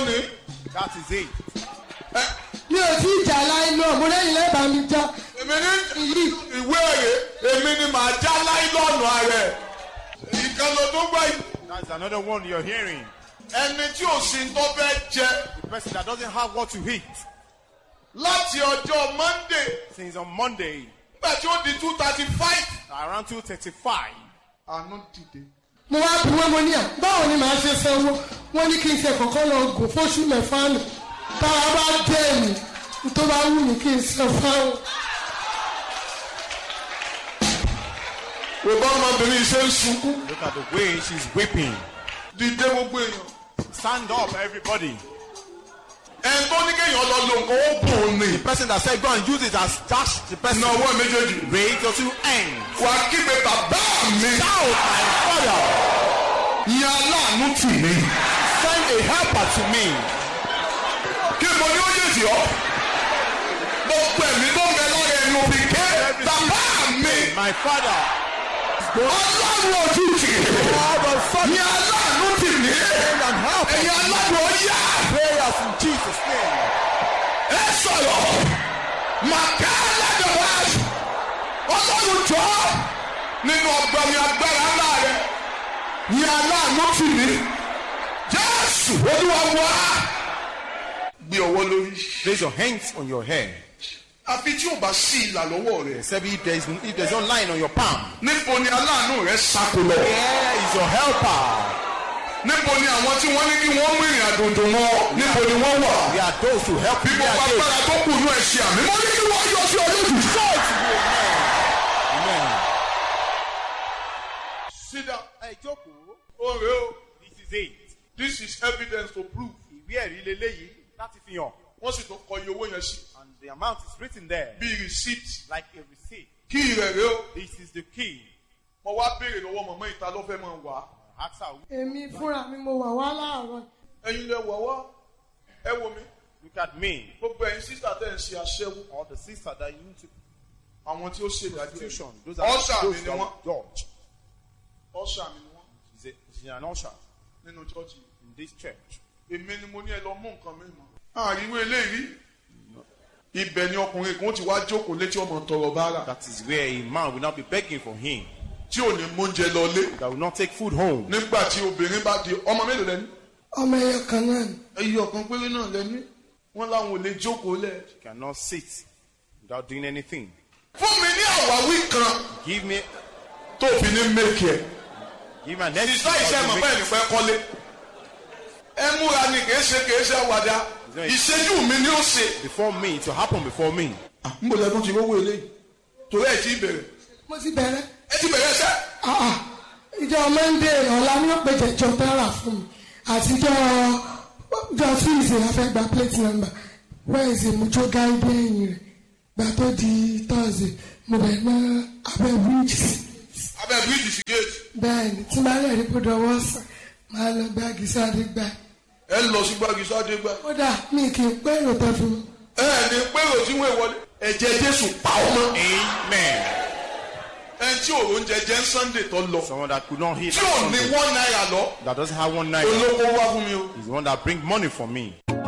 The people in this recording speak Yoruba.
ni. That is it. Mi ò tí ì jà láìlọ́ọ̀nù, mo lẹ́yìn lẹ́bàá mi já. Èmi ní ìwé rẹ̀, èmi ni màá já láìlọ́ọ̀nù ààrẹ. Ìkànnì tó gbà yìí. That's another one you're hearing. Ẹni tí ò sí tó fẹ́ jẹ. The person that doesn't have what to eat. Láti ọjọ́ Monday. Since on Monday. Nígbà tí ó di 2:35. Around 2:35. Àánú dìde. Mo wá bí wọ́n mo ní à, báwo ni màá ṣe sanwó? Wọ́n ní kí n ṣe kọ̀ọ̀kan lọ gùn fóṣù mẹ́fà nù. Tára bá dé mi, tó bá wù mí kí n san fáwọn. Bàbá ọmọbìnrin ṣe ń sunkún. Look at the way she's weeping. Dìde gbogbo èèyàn. Stand up, everybody. Ẹn tó ní kéèyàn lọ lo nǹkan ó bùn ni. The person that said go and use it as dash the person. Ní ọwọ́ méjèèjì. Raise your two hands. Wà á kígbe bàbá mi. Shout, my father. Ìyá aláàánú tì mí. Send a helper to me. Kí mo ní ó yé jì ọ́? Mo pẹ̀lú tó ń bẹ lọ́rẹ̀ ẹnu fi ké. Bàbá mi. My father. Ọlọ́run òjijì. Ní aláàánú tì mí. Ẹ̀yin aláàánú ọ̀yá. Prayers in Jesus' name. Ẹ sọ̀rọ̀. Màkà aládùúgbò. Ọlọ́run jọ. Nínú ọgbà mi agbára ńlá rẹ̀. Ní aláàánú tì mí. Jésù Olúwa wá. Gbé ọwọ́ lórí. Place your hands on your head. Àfi tí o bá sí ìlà lọ́wọ́ rẹ̀. Except if there's no line on your palm. Níbo ni aláàánú rẹ̀ sako lọ? Where is your helper? Níbo ni àwọn tí wọ́n ní kí wọ́n mú ìrìn àjò wọn? Níbo ni wọ́n wà? We are those who help Bí you. gbogbo agbára tó kù ní ẹ̀ṣẹ̀ àmì. Mo ní kí wọ́n yọ sí olóòtú. Shout to you, amen. Sit down. Ẹ jókòó. Oore o. This is it. This is evidence to prove. Ìwé ẹ̀rí leléyìí láti fi hàn. Wọ́n sì tún kọ iye owó yẹn sí. And the amount is written there. Bí receipt. Like a receipt. Kí rẹ̀ rẹ̀ o. This is the key. Mo wá béèrè lọ́wọ́ mọ̀mọ́ ìta ló fẹ́ máa wà. Ask her. Èmi fúnra mi mo wà wá láàárọ̀. Ẹ̀yin lẹ wà wá. Ẹ wo mi. Look at me. Gbogbo ẹ̀yin sísà tẹ̀ ń ṣe aṣẹ́wó. Or the sister that you need to Àwọn tí ó ṣe ìdájọ́ prostitution. ẹ̀. Those are Ọ̀ṣà mi those ni that wọ́n. judge. Ọ̀ṣà mi ni wọ́n. She's an usher Nínú chọ́ọ̀chì. in this church. Èmi ni mo ní ẹ lọ mú nǹkan mi mọ́. Àríwé eléyìí. Ibẹ̀ ni ọkùnrin kan ti wá jókòó létí ọmọ tọrọ báárà. That is where a man will not be begging for him. Tí ò ní móúnjẹ lọlé. That will not take food home. Nígbà tí obìnrin bá di ọmọ mélòó lẹ́ni? Ọmọ ẹyọ kan náà ni. Ẹyí ọ̀kan péré náà lẹ́ni. Wọ́n láwọn ò lè jókòó lẹ̀. Cannot sit without doing anything. Fún mi ní àwáwí kan Give me tó fi ní méèkì ẹ̀. an excuse. Ìsá iṣẹ́ mọ̀ bẹ́ẹ̀ ni fẹ́ kọ́lé. Ẹ múra ni kìí ṣe àwàdà. Ìṣẹ́jú mi ni ó ṣe. Before me, to happen before me. N bò lẹ́nu ti rówó eléyìí. Torí ẹ̀ ti bẹ̀rẹ̀. Mo ti bẹ̀rẹ̀. Ẹ ti bẹ̀rẹ̀ ṣẹ́. Ìjọ Monday ọ̀la ni ó péjẹ jọ tẹ́lá fún mi. Àtijọ́ Tuesday la fẹ́ gba plate number. Wednesday mo jó gáídé ẹ̀yìn rẹ̀. Gbà tó di Thursday mo bẹ̀ ná abẹ́ bíríjì sí. Abẹ́ bíríjì sí géètì. Bẹ́ẹ̀ni tí máa rẹ̀ rí kó dọwọ́ sàn máa lọ gbági sáré gbà. Ẹ lọ sí gbági sáré gbà. Kódà mi kì í pé èrò tó fún mi. Ẹ ní pérò tí wọ́n wọlé. Ẹ̀jẹ̀ Jésù pa ọmọ. Amen. Ẹni tí òrò ń jẹjẹ ń Sunday tó lọ. Someone that could not hear Tí ò ní something, $1 lọ. that doesn't have 1 naira, Olóko wá fún mi o. is the one that bring money for me.